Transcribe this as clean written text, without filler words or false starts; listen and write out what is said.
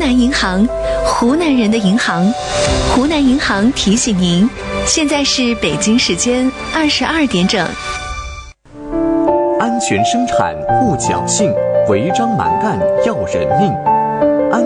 南银行，湖南人的银行。湖南银行提醒您，现在是北京时间22点整。 安全生产护侥幸，违章蛮干要人命。